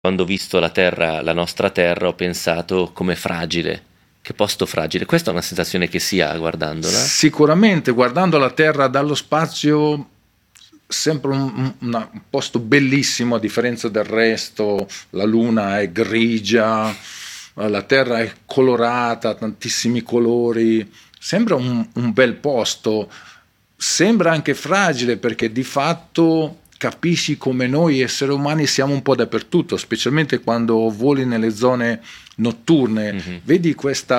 Quando ho visto la Terra, la nostra Terra, ho pensato come fragile, che posto fragile. Questa è una sensazione che si ha guardandola. Sicuramente guardando la Terra dallo spazio sembra un posto bellissimo a differenza del resto, la Luna è grigia, la Terra è colorata, tantissimi colori, sembra un bel posto, sembra anche fragile perché di fatto capisci come noi esseri umani siamo un po' dappertutto, specialmente quando voli nelle zone notturne, Mhm. vedi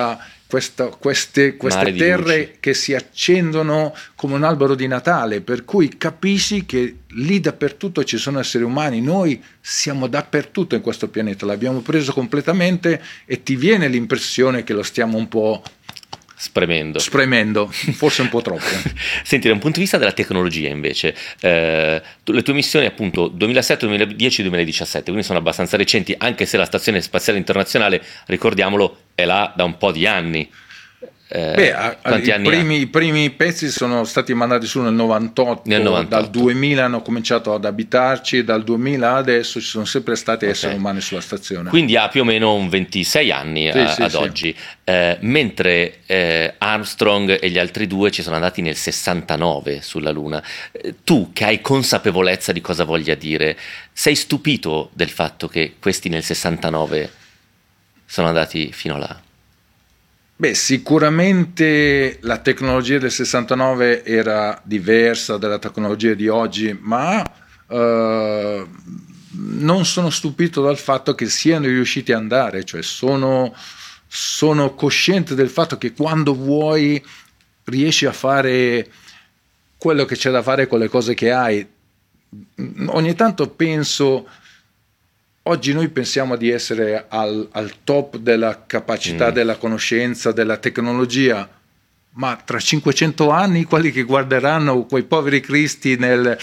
Mare queste di luci. terre che si accendono come un albero di Natale, per cui capisci che lì dappertutto ci sono esseri umani, noi siamo dappertutto in questo pianeta, l'abbiamo preso completamente e ti viene l'impressione che lo stiamo un po' Spremendo. spremendo, forse un po' troppo. Senti, da un punto di vista della tecnologia invece, le tue missioni appunto 2007, 2010, 2017, quindi sono abbastanza recenti, anche se la Stazione Spaziale Internazionale, ricordiamolo, è là da un po' di anni. Beh, Quanti anni ha? i primi pezzi sono stati mandati su nel Nel 98, dal 98. 2000 hanno cominciato ad abitarci, dal 2000 ad adesso ci sono sempre stati esseri Ok. umani sulla stazione. Quindi ha più o meno un 26 anni Sì, sì, ad sì. oggi, mentre Armstrong e gli altri due ci sono andati nel 69 sulla Luna. Tu che hai consapevolezza di cosa voglia dire, sei stupito del fatto che questi nel 69 sono andati fino là? Beh, sicuramente la tecnologia del 69 era diversa dalla tecnologia di oggi, ma non sono stupito dal fatto che siano riusciti ad andare, cioè sono cosciente del fatto che quando vuoi riesci a fare quello che c'è da fare con le cose che hai. Ogni tanto penso, oggi noi pensiamo di essere al top della capacità, Mm. della conoscenza, della tecnologia, ma tra 500 anni quelli che guarderanno quei poveri cristi nel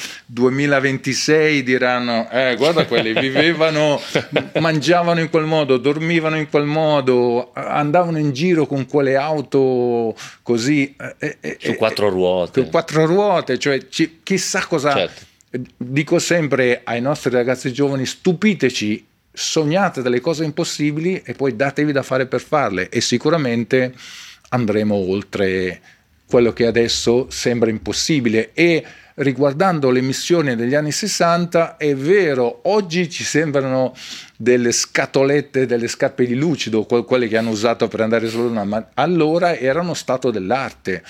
2026 diranno, guarda quelli vivevano, mangiavano in quel modo, dormivano in quel modo, andavano in giro con quelle auto così, Su quattro con ruote, quattro ruote, cioè chissà cosa. certo. Dico sempre ai nostri ragazzi giovani, stupiteci, sognate delle cose impossibili e poi datevi da fare per farle e sicuramente andremo oltre quello che adesso sembra impossibile. E riguardando le missioni degli anni 60, è vero, oggi ci sembrano delle scatolette, delle scarpe di lucido, quelle che hanno usato per andare sulla Luna, ma allora erano stato dell'arte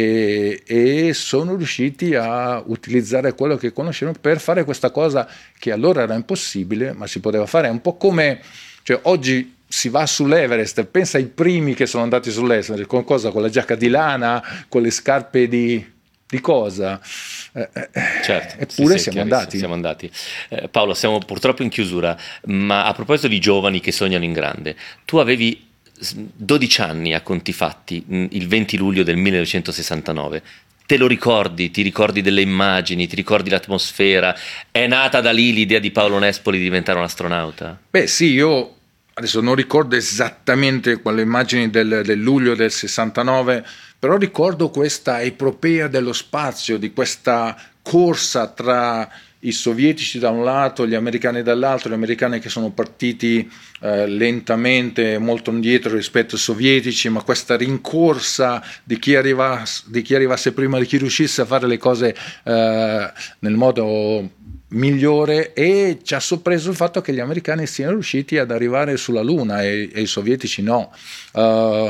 e sono riusciti a utilizzare quello che conoscevano per fare questa cosa che allora era impossibile, ma si poteva fare. È un po' come, cioè, oggi si va sull'Everest, pensa ai primi che sono andati sull'Everest, con cosa? Con la giacca di lana, con le scarpe di cosa? Certo, sì, Eppure sì, siamo chiarissimo, andati. siamo andati. Paolo, siamo purtroppo in chiusura, ma a proposito di giovani che sognano in grande, tu avevi 12 anni a conti fatti, il 20 luglio del 1969. Te lo ricordi? Ti ricordi delle immagini? Ti ricordi l'atmosfera? È nata da lì l'idea di Paolo Nespoli di diventare un astronauta? Beh sì, io adesso non ricordo esattamente quelle immagini del luglio del 69, però ricordo questa epopea dello spazio, di questa corsa tra i sovietici da un lato, gli americani dall'altro, gli americani che sono partiti lentamente, molto indietro rispetto ai sovietici, ma questa rincorsa di chi arrivasse prima, di chi riuscisse a fare le cose nel modo migliore, e ci ha sorpreso il fatto che gli americani siano riusciti ad arrivare sulla Luna e i sovietici no. Uh,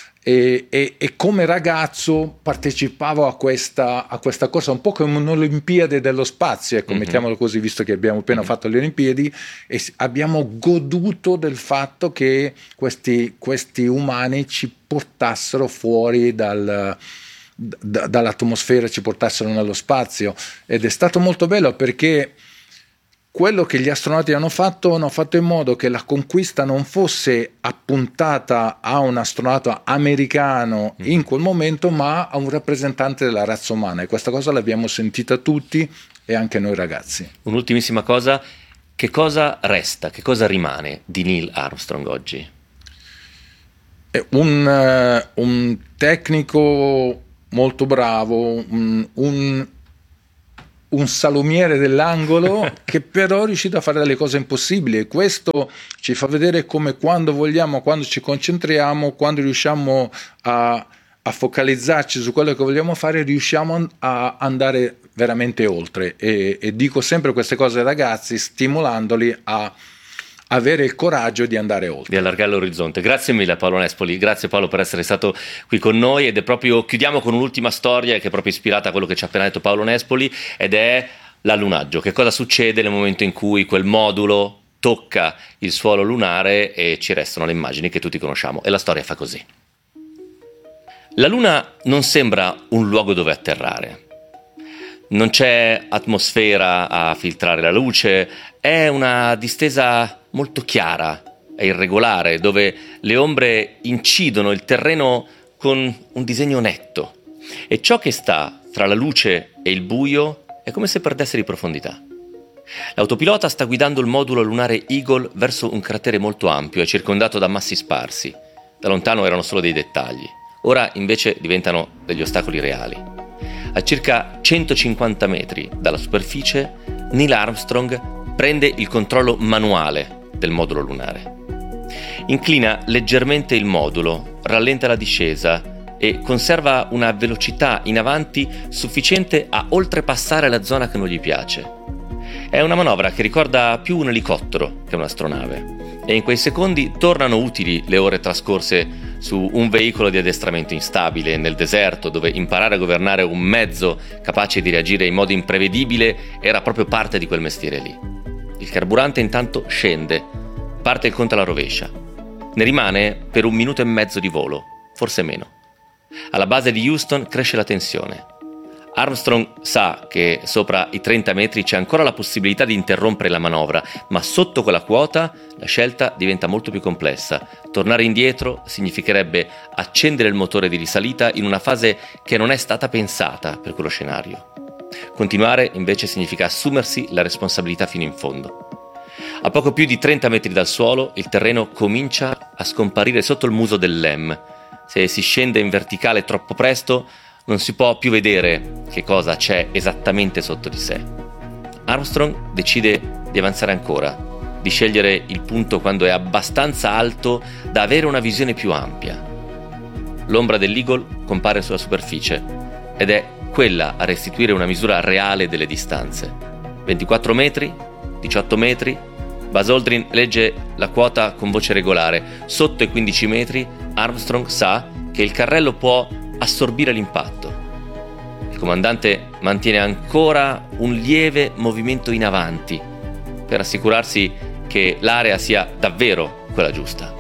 e come ragazzo partecipavo a questa corsa un po' come un'Olimpiade dello spazio, ecco, Mhm, mettiamolo così, visto che abbiamo appena mhm. fatto le Olimpiadi e abbiamo goduto del fatto che questi umani ci portassero fuori dall'atmosfera, ci portassero nello spazio, ed è stato molto bello perché quello che gli astronauti hanno fatto in modo che la conquista non fosse appuntata a un astronauta americano in Mhm. quel momento, ma a un rappresentante della razza umana, e questa cosa l'abbiamo sentita tutti e anche noi ragazzi. Un'ultimissima cosa, che cosa resta, che cosa rimane di Neil Armstrong oggi? È un tecnico molto bravo, un salumiere dell'angolo che però è riuscito a fare delle cose impossibili, e questo ci fa vedere come quando vogliamo, quando ci concentriamo, quando riusciamo a focalizzarci su quello che vogliamo fare, riusciamo a andare veramente oltre, e dico sempre queste cose ai ragazzi, stimolandoli a avere il coraggio di andare oltre, di allargare l'orizzonte. Grazie mille Paolo Nespoli, grazie Paolo per essere stato qui con noi, ed è proprio, chiudiamo con un'ultima storia che è proprio ispirata a quello che ci ha appena detto Paolo Nespoli, ed è l'allunaggio. Che cosa succede nel momento in cui quel modulo tocca il suolo lunare e ci restano le immagini che tutti conosciamo, e la storia fa così. La Luna non sembra un luogo dove atterrare. Non c'è atmosfera a filtrare la luce, è una distesa molto chiara e irregolare, dove le ombre incidono il terreno con un disegno netto, e ciò che sta tra la luce e il buio è come se perdesse di profondità. L'autopilota sta guidando il modulo lunare Eagle verso un cratere molto ampio e circondato da massi sparsi. Da lontano erano solo dei dettagli, ora invece diventano degli ostacoli reali. A circa 150 metri dalla superficie, Neil Armstrong prende il controllo manuale del modulo lunare. Inclina leggermente il modulo, rallenta la discesa e conserva una velocità in avanti sufficiente a oltrepassare la zona che non gli piace. È una manovra che ricorda più un elicottero che un'astronave, e in quei secondi tornano utili le ore trascorse su un veicolo di addestramento instabile nel deserto, dove imparare a governare un mezzo capace di reagire in modo imprevedibile era proprio parte di quel mestiere lì. Il carburante intanto scende, parte il conto alla rovescia. Ne rimane per 1 minuto e mezzo di volo, forse meno. Alla base di Houston cresce la tensione. Armstrong sa che sopra i 30 metri c'è ancora la possibilità di interrompere la manovra, ma sotto quella quota la scelta diventa molto più complessa. Tornare indietro significherebbe accendere il motore di risalita in una fase che non è stata pensata per quello scenario. Continuare invece significa assumersi la responsabilità fino in fondo. A poco più di 30 metri dal suolo il terreno comincia a scomparire sotto il muso del LEM. Se si scende in verticale troppo presto non si può più vedere che cosa c'è esattamente sotto di sé. Armstrong decide di avanzare ancora, di scegliere il punto quando è abbastanza alto da avere una visione più ampia. L'ombra dell'Eagle compare sulla superficie ed è quella a restituire una misura reale delle distanze. 24 metri, 18 metri, Buzz Aldrin legge la quota con voce regolare. Sotto i 15 metri Armstrong sa che il carrello può assorbire l'impatto. Il comandante mantiene ancora un lieve movimento in avanti per assicurarsi che l'area sia davvero quella giusta.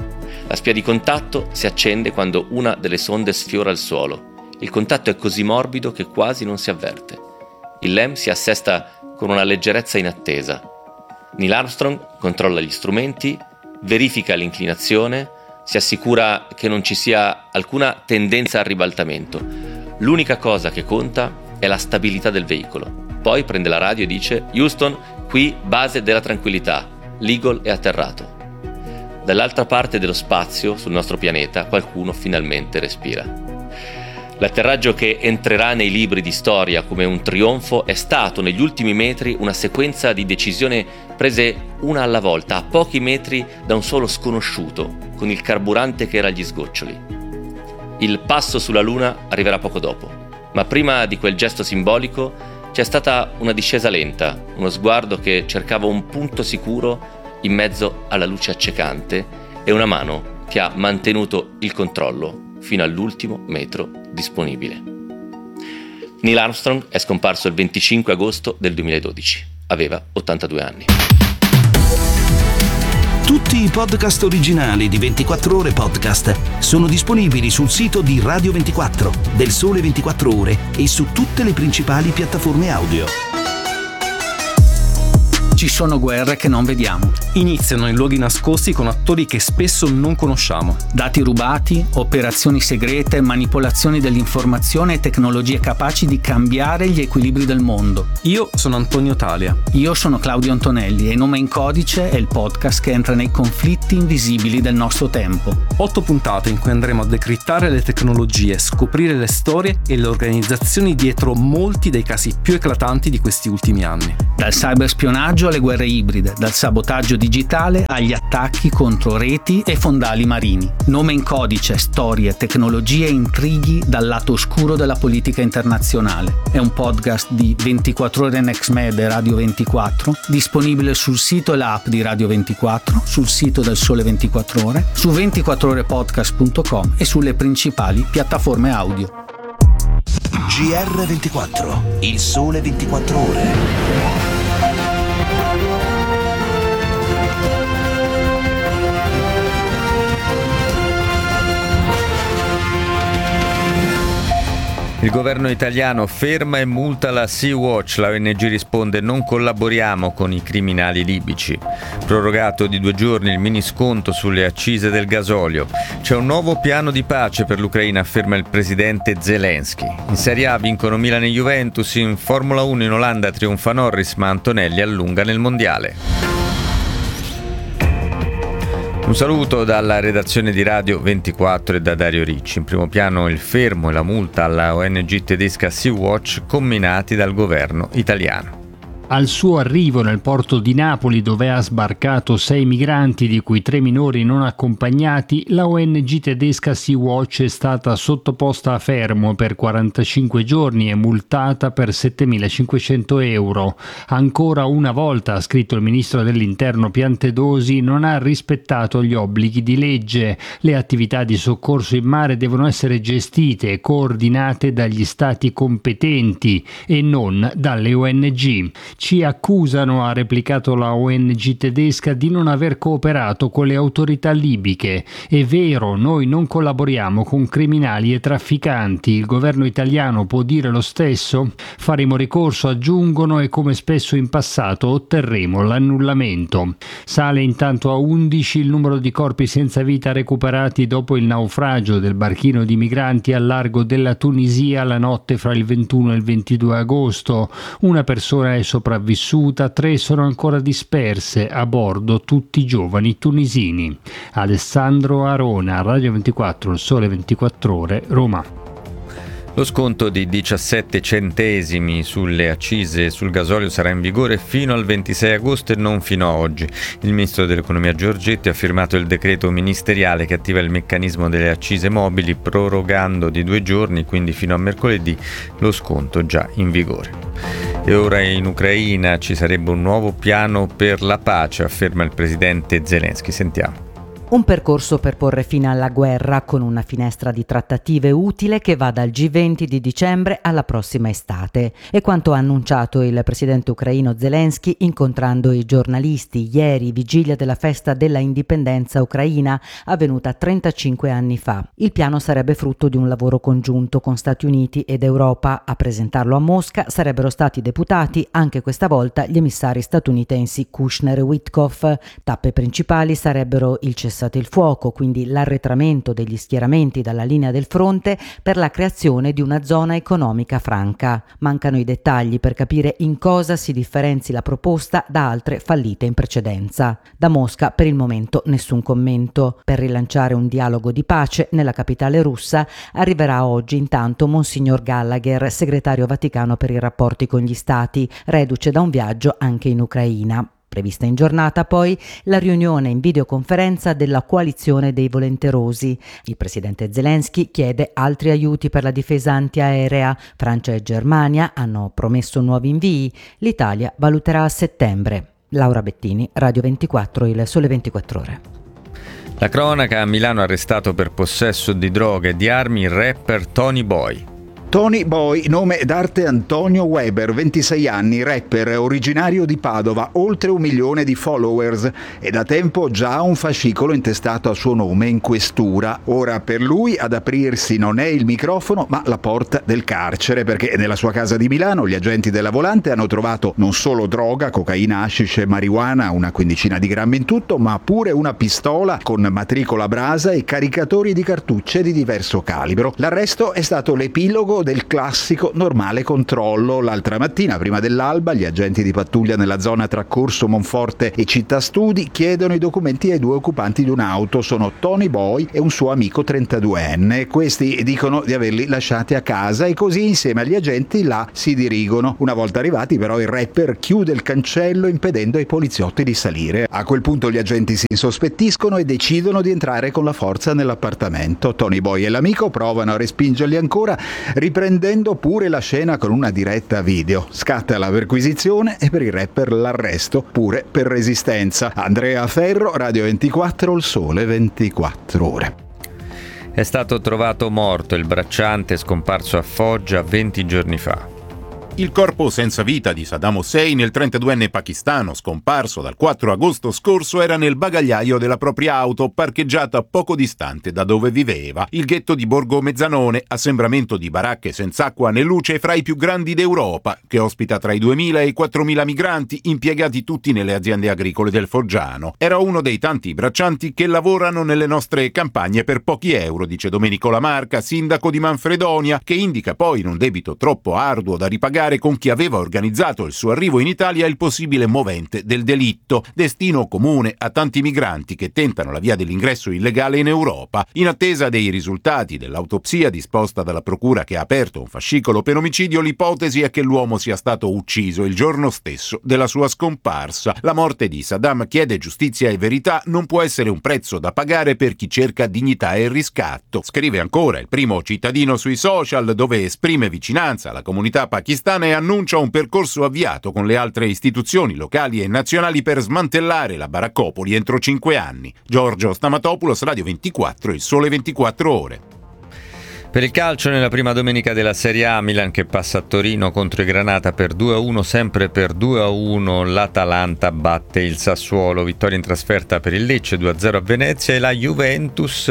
La spia di contatto si accende quando una delle sonde sfiora il suolo. Il contatto è così morbido che quasi non si avverte. Il LEM si assesta con una leggerezza inattesa. Neil Armstrong controlla gli strumenti, verifica l'inclinazione, si assicura che non ci sia alcuna tendenza al ribaltamento. L'unica cosa che conta è la stabilità del veicolo. Poi prende la radio e dice: Houston, qui base della tranquillità, l'Eagle è atterrato. Dall'altra parte dello spazio, sul nostro pianeta, qualcuno finalmente respira. L'atterraggio che entrerà nei libri di storia come un trionfo è stato negli ultimi metri una sequenza di decisioni prese una alla volta, a pochi metri da un suolo sconosciuto, con il carburante che era agli sgoccioli. Il passo sulla Luna arriverà poco dopo, ma prima di quel gesto simbolico c'è stata una discesa lenta, uno sguardo che cercava un punto sicuro in mezzo alla luce accecante e una mano che ha mantenuto il controllo fino all'ultimo metro disponibile. Neil Armstrong è scomparso il 25 agosto del 2012. Aveva 82 anni. Tutti i podcast originali di 24 Ore Podcast sono disponibili sul sito di Radio 24, del Sole 24 Ore e su tutte le principali piattaforme audio. Ci sono guerre che non vediamo. Iniziano in luoghi nascosti con attori che spesso non conosciamo. Dati rubati, operazioni segrete, manipolazioni dell'informazione e tecnologie capaci di cambiare gli equilibri del mondo. Io sono Antonio Talia. Io sono Claudio Antonelli e Nome in Codice è il podcast che entra nei conflitti lati invisibili del nostro tempo. 8 puntate in cui andremo a decrittare le tecnologie, scoprire le storie e le organizzazioni dietro molti dei casi più eclatanti di questi ultimi anni. Dal cyberspionaggio alle guerre ibride, dal sabotaggio digitale agli attacchi contro reti e fondali marini. Nome in codice, storie, tecnologie e intrighi dal lato oscuro della politica internazionale. È un podcast di 24 ore NextMed e Radio 24, disponibile sul sito e l'app di Radio 24, sul sito del Sole 24 Ore, su 24orepodcast.com e sulle principali piattaforme audio. GR24, il Sole 24 Ore. Il governo italiano ferma e multa la Sea-Watch, la ONG risponde: non collaboriamo con i criminali libici. Prorogato di 2 giorni il mini sconto sulle accise del gasolio. C'è un nuovo piano di pace per l'Ucraina, afferma il presidente Zelensky. In Serie A vincono Milan e Juventus, in Formula 1 in Olanda trionfa Norris, ma Antonelli allunga nel mondiale. Un saluto dalla redazione di Radio 24 e da Dario Ricci. In primo piano il fermo e la multa alla ONG tedesca Sea-Watch comminati dal governo italiano. Al suo arrivo nel porto di Napoli, dove ha sbarcato 6 migranti, di cui 3 minori non accompagnati, la ONG tedesca Sea-Watch è stata sottoposta a fermo per 45 giorni e multata per 7.500 euro. Ancora una volta, ha scritto il ministro dell'Interno Piantedosi, non ha rispettato gli obblighi di legge. Le attività di soccorso in mare devono essere gestite e coordinate dagli stati competenti e non dalle ONG. Ci accusano, ha replicato la ONG tedesca, di non aver cooperato con le autorità libiche. È vero, noi non collaboriamo con criminali e trafficanti. Il governo italiano può dire lo stesso? Faremo ricorso, aggiungono, e come spesso in passato otterremo l'annullamento. Sale intanto a 11 il numero di corpi senza vita recuperati dopo il naufragio del barchino di migranti al largo della Tunisia la notte fra il 21 e il 22 agosto. Una persona è sopravvissuta, 3 sono ancora disperse, a bordo tutti giovani tunisini. Alessandro Arona, Radio 24, il Sole 24 Ore, Roma. Lo sconto di 17 centesimi sulle accise sul gasolio sarà in vigore fino al 26 agosto e non fino a oggi. Il ministro dell'Economia Giorgetti ha firmato il decreto ministeriale che attiva il meccanismo delle accise mobili, prorogando di 2 giorni, quindi fino a mercoledì, lo sconto già in vigore. E ora in Ucraina ci sarebbe un nuovo piano per la pace, afferma il presidente Zelensky. Sentiamo. Un percorso per porre fine alla guerra, con una finestra di trattative utile che va dal G20 di dicembre alla prossima estate. È quanto ha annunciato il presidente ucraino Zelensky incontrando i giornalisti ieri, vigilia della festa della indipendenza ucraina, avvenuta 35 anni fa. Il piano sarebbe frutto di un lavoro congiunto con Stati Uniti ed Europa. A presentarlo a Mosca sarebbero stati deputati anche questa volta gli emissari statunitensi Kushner e Witkoff. Tappe principali sarebbero il cessate il fuoco, quindi l'arretramento degli schieramenti dalla linea del fronte per la creazione di una zona economica franca. Mancano i dettagli per capire in cosa si differenzi la proposta da altre fallite in precedenza. Da Mosca per il momento nessun commento. Per rilanciare un dialogo di pace nella capitale russa arriverà oggi intanto Monsignor Gallagher, segretario vaticano per i rapporti con gli stati, reduce da un viaggio anche in Ucraina. Prevista in giornata poi la riunione in videoconferenza della coalizione dei volenterosi. Il presidente Zelensky chiede altri aiuti per la difesa antiaerea. Francia e Germania hanno promesso nuovi invii. L'Italia valuterà a settembre. Laura Bettini, Radio 24, il Sole 24 Ore. La cronaca: a Milano arrestato per possesso di droga e di armi il rapper Tony Boy. Tony Boy, nome d'arte Antonio Weber, 26 anni, rapper originario di Padova, oltre 1 milione di followers e da tempo già un fascicolo intestato a suo nome in questura. Ora per lui ad aprirsi non è il microfono ma la porta del carcere, perché nella sua casa di Milano gli agenti della Volante hanno trovato non solo droga, cocaina, hashish e marijuana, una 15 di grammi in tutto, ma pure una pistola con matricola Brasa e caricatori di cartucce di diverso calibro. L'arresto è stato l'epilogo frutto del classico normale controllo. L'altra mattina, prima dell'alba, gli agenti di pattuglia nella zona tra Corso Monforte e Città Studi chiedono i documenti ai 2 occupanti di un'auto. Sono Tony Boy e un suo amico 32enne. Questi dicono di averli lasciati a casa e così insieme agli agenti là si dirigono. Una volta arrivati però il rapper chiude il cancello impedendo ai poliziotti di salire. A quel punto gli agenti si insospettiscono e decidono di entrare con la forza nell'appartamento. Tony Boy e l'amico provano a respingerli ancora, riprendendo pure la scena con una diretta video. Scatta la perquisizione e per il rapper l'arresto, pure per resistenza. Andrea Ferro, Radio 24, Il Sole 24 Ore. È stato trovato morto il bracciante scomparso a Foggia 20 giorni fa. Il corpo senza vita di Saddam Hussein, il 32enne pakistano scomparso dal 4 agosto scorso, era nel bagagliaio della propria auto parcheggiata poco distante da dove viveva. Il ghetto di Borgo Mezzanone, assembramento di baracche senza acqua né luce fra i più grandi d'Europa, che ospita tra i 2.000 e i 4.000 migranti impiegati tutti nelle aziende agricole del Foggiano. Era uno dei tanti braccianti che lavorano nelle nostre campagne per pochi euro, dice Domenico Lamarca, sindaco di Manfredonia, che indica poi in un debito troppo arduo da ripagare con chi aveva organizzato il suo arrivo in Italia il possibile movente del delitto, destino comune a tanti migranti che tentano la via dell'ingresso illegale in Europa. In attesa dei risultati dell'autopsia disposta dalla procura che ha aperto un fascicolo per omicidio, l'ipotesi è che l'uomo sia stato ucciso il giorno stesso della sua scomparsa. La morte di Saddam chiede giustizia e verità, non può essere un prezzo da pagare per chi cerca dignità e riscatto. Scrive ancora il primo cittadino sui social, dove esprime vicinanza alla comunità pakistana e annuncia un percorso avviato con le altre istituzioni locali e nazionali per smantellare la baraccopoli entro 5 anni. Giorgio Stamatopoulos, Radio 24, Il Sole 24 Ore. Per il calcio, nella prima domenica della Serie A, Milan che passa a Torino contro i Granata per 2-1, sempre per 2-1 l'Atalanta batte il Sassuolo, vittoria in trasferta per il Lecce 2-0 a Venezia e la Juventus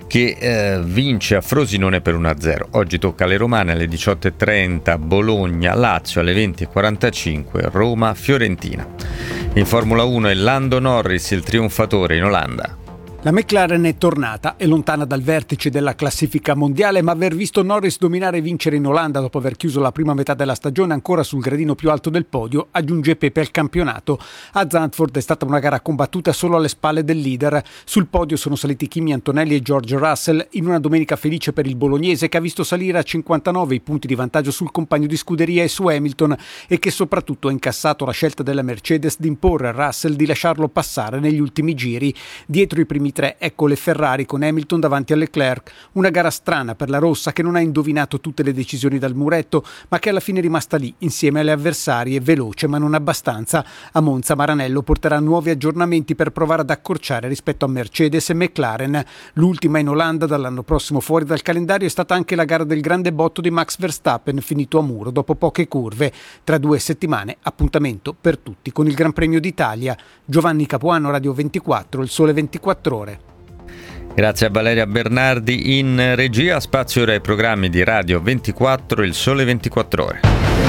che vince a Frosinone per 1-0. Oggi tocca alle romane alle 18.30, Bologna, Lazio alle 20.45, Roma, Fiorentina. In Formula 1 è Lando Norris il trionfatore in Olanda. La McLaren è tornata, è lontana dal vertice della classifica mondiale, ma aver visto Norris dominare e vincere in Olanda dopo aver chiuso la prima metà della stagione ancora sul gradino più alto del podio, aggiunge pepe al campionato. A Zandvoort è stata una gara combattuta solo alle spalle del leader. Sul podio sono saliti Kimi Antonelli e George Russell in una domenica felice per il bolognese, che ha visto salire a 59 i punti di vantaggio sul compagno di scuderia e su Hamilton, e che soprattutto ha incassato la scelta della Mercedes di imporre a Russell di lasciarlo passare negli ultimi giri. Dietro i primi 3, ecco le Ferrari con Hamilton davanti a Leclerc. Una gara strana per la rossa, che non ha indovinato tutte le decisioni dal muretto, ma che alla fine è rimasta lì insieme alle avversarie, veloce ma non abbastanza. A Monza Maranello porterà nuovi aggiornamenti per provare ad accorciare rispetto a Mercedes e McLaren. L'ultima in Olanda dall'anno prossimo fuori dal calendario è stata anche la gara del grande botto di Max Verstappen, finito a muro dopo poche curve. Tra 2 settimane appuntamento per tutti con il Gran Premio d'Italia. Giovanni Capuano, Radio 24, Il Sole 24 Ore. Grazie a Valeria Bernardi in regia. Spazio ora ai programmi di Radio 24, Il Sole 24 Ore.